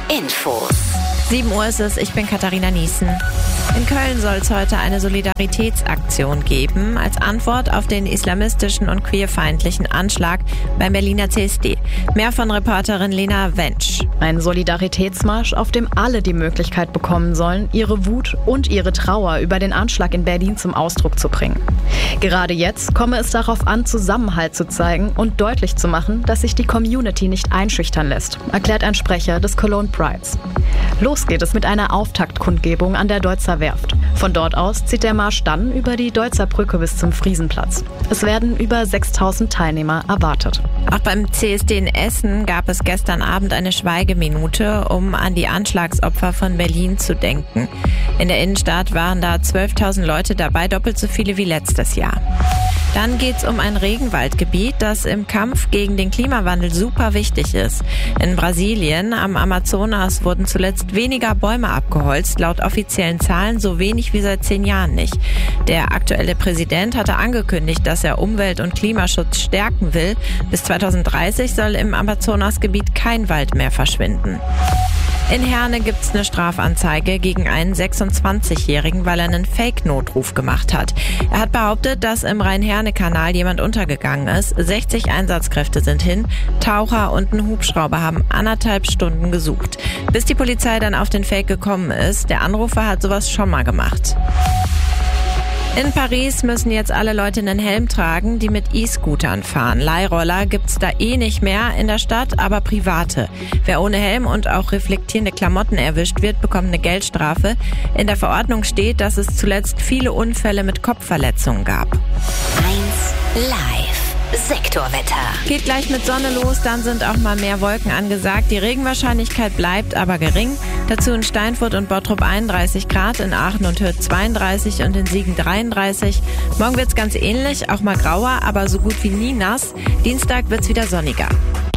Infos. 7 Uhr ist es, ich bin Katharina Niesen. In Köln soll es heute eine Solidaritätsaktion geben, als Antwort auf den islamistischen und queerfeindlichen Anschlag beim Berliner CSD. Mehr von Reporterin Lena Wentsch. Ein Solidaritätsmarsch, auf dem alle die Möglichkeit bekommen sollen, ihre Wut und ihre Trauer über den Anschlag in Berlin zum Ausdruck zu bringen. Gerade jetzt komme es darauf an, Zusammenhalt zu zeigen und deutlich zu machen, dass sich die Community nicht einschüchtern lässt, erklärt ein Sprecher des Cologne Prides. Los geht es mit einer Auftaktkundgebung an der Deutzer Werft. Von dort aus zieht der Marsch dann über die Deutzer Brücke bis zum Friesenplatz. Es werden über 6.000 Teilnehmer erwartet. Auch beim CSD in Essen gab es gestern Abend eine Schweigeminute, um an die Anschlagsopfer von Berlin zu denken. In der Innenstadt waren da 12.000 Leute dabei, doppelt so viele wie letztes Jahr. Dann geht's um ein Regenwaldgebiet, das im Kampf gegen den Klimawandel super wichtig ist. In Brasilien am Amazonas wurden zuletzt weniger Bäume abgeholzt, laut offiziellen Zahlen so wenig wie seit 10 Jahren nicht. Der aktuelle Präsident hatte angekündigt, dass er Umwelt- und Klimaschutz stärken will. Bis 2030 soll im Amazonasgebiet kein Wald mehr verschwinden. In Herne gibt's eine Strafanzeige gegen einen 26-Jährigen, weil er einen Fake-Notruf gemacht hat. Er hat behauptet, dass im Rhein-Herne-Kanal jemand untergegangen ist. 60 Einsatzkräfte sind hin, Taucher und ein Hubschrauber haben 1,5 Stunden gesucht. Bis die Polizei dann auf den Fake gekommen ist. Der Anrufer hat sowas schon mal gemacht. In Paris müssen jetzt alle Leute einen Helm tragen, die mit E-Scootern fahren. Leihroller gibt's da nicht mehr in der Stadt, aber private. Wer ohne Helm und auch reflektierende Klamotten erwischt wird, bekommt eine Geldstrafe. In der Verordnung steht, dass es zuletzt viele Unfälle mit Kopfverletzungen gab. 1 Live. Sektorwetter. Geht gleich mit Sonne los, dann sind auch mal mehr Wolken angesagt. Die Regenwahrscheinlichkeit bleibt aber gering. Dazu in Steinfurt und Bottrop 31 Grad, in Aachen und Hürth 32 und in Siegen 33. Morgen wird's ganz ähnlich, auch mal grauer, aber so gut wie nie nass. Dienstag wird's wieder sonniger.